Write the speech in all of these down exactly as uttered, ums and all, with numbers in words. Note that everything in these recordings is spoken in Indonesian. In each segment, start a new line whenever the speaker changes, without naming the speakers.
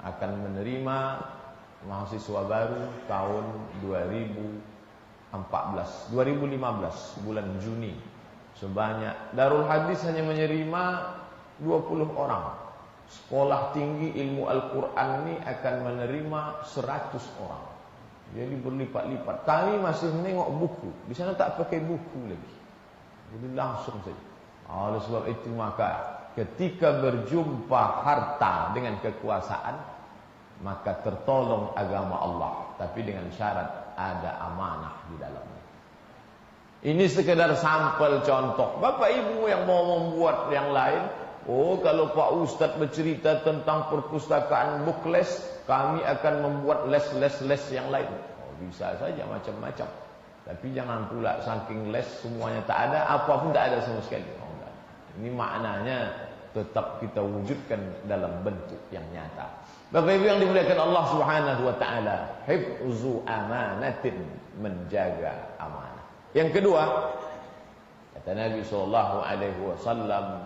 akan menerima mahasiswa baru tahun dua ribu empat belas, dua ribu lima belas bulan Juni. Sebanyak Darul Hadis hanya menerima dua puluh orang. Sekolah tinggi ilmu Al-Quran ini akan menerima seratus orang. Jadi berlipat-lipat. Kami masih menengok buku. Di sana tak pakai buku lagi. Jadi langsung saja. Oleh sebab itu maka ketika berjumpa harta dengan kekuasaan, maka tertolong agama Allah. Tapi dengan syarat ada amanah di dalamnya. Ini sekedar sampel contoh. Bapak Ibu yang mau membuat yang lain, oh kalau Pak Ustadz bercerita tentang perpustakaan bukles, kami akan membuat les-les-les yang lain. Oh, bisa saja macam-macam. Tapi jangan pula saking les semuanya tak ada, apapun tak ada sama sekali. Oh, enggak. Ini maknanya tetap kita wujudkan dalam bentuk yang nyata. Bapak Ibu yang dimuliakan Allah Subhanahu wa taala, hifzu amanatin, menjaga amanah. Yang kedua, kata Nabi sallallahu alaihi wasallam,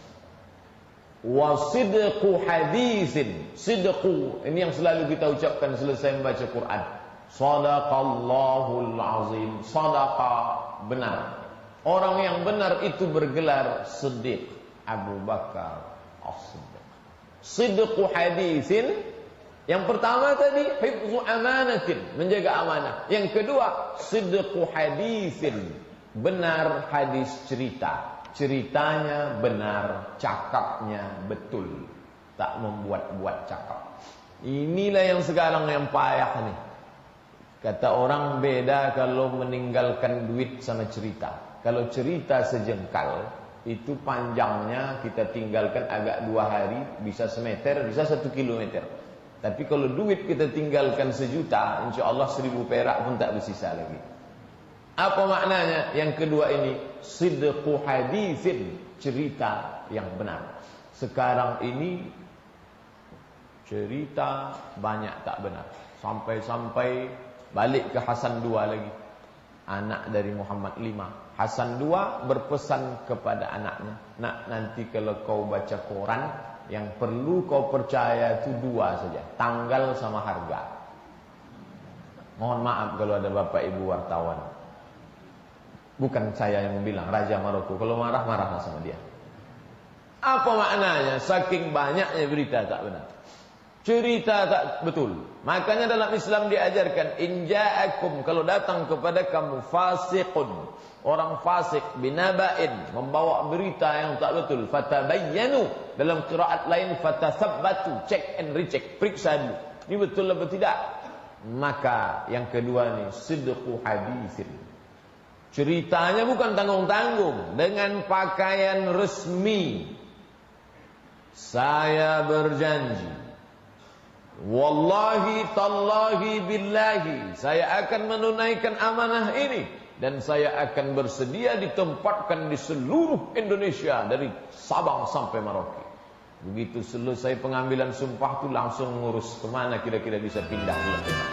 wa sidqu hadisin. Sidqu ini yang selalu kita ucapkan selesai membaca Quran. Sadaqallahul azim. Sadaqa, benar. Orang yang benar itu bergelar Siddiq. Abu Bakar As-Siddiq. Sidqu hadisin. Yang pertama tadi hifzu amanatin, menjaga amanah. Yang kedua sidqu hadisin, benar hadis cerita. Ceritanya benar, cakapnya betul, tak membuat-buat cakap. Inilah yang sekarang yang payah nih. Kata orang beda kalau meninggalkan duit sama cerita. Kalau cerita sejengkal, itu panjangnya kita tinggalkan agak dua hari, bisa semeter, bisa satu kilometer. Tapi kalau duit kita tinggalkan sejuta, insya Allah seribu perak pun tak bersisa lagi. Apa maknanya? Yang kedua ini sidqu hadithin, cerita yang benar. Sekarang ini cerita banyak tak benar. Sampai-sampai balik ke Hasan dua lagi, anak dari Muhammad lima. Hasan dua berpesan kepada anaknya, nak, nanti kalau kau baca koran, yang perlu kau percaya itu dua saja, tanggal sama harga. Mohon maaf kalau ada bapak ibu wartawan. Bukan saya yang bilang, Raja Maroko. Kalau marah, marahlah sama dia. Apa maknanya? Saking banyaknya berita tak benar, cerita tak betul. Makanya dalam Islam diajarkan, in ja'akum, kalau datang kepada kamu fasiqun, orang fasik, binaba'in, membawa berita yang tak betul, fatabayyanu, dalam qiraat lain fatasabbatu, check and recheck, periksa dulu, ini betul atau tidak. Maka yang kedua ni sidqu hadisin, ceritanya bukan tanggung-tanggung, dengan pakaian resmi. Saya berjanji, wallahi tallahi billahi, saya akan menunaikan amanah ini, dan saya akan bersedia ditempatkan di seluruh Indonesia dari Sabang sampai Merauke. Begitu selesai pengambilan sumpah itu langsung ngurus kemana kira-kira bisa pindah bulan.